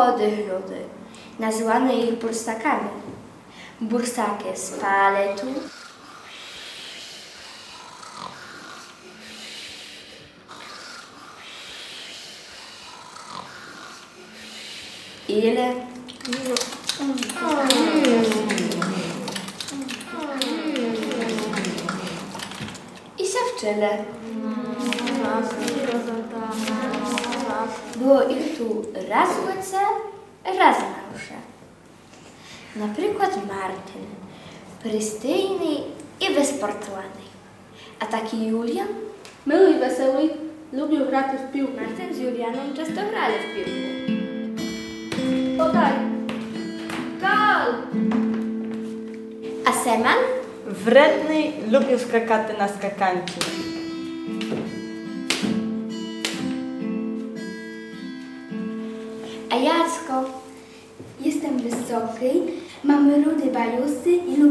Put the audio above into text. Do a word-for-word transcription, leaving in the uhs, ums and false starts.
młodych ludzi. Nazywano ich bursakami. Bursaki z paletu, ile i sawczyle. Było ich tu raz w łyce, raz na usze. Na przykład Martin, przystojny i wysportowany. A taki Julian? Miły i wesoły, lubił grać w piłkę. Martin z Julianem często grali w piłkę. Podaj! Gol! A Seman? Wredny, lubił skakać na skakanki. A Jacko? Jestem wysoki, mam rude bajusy i lubię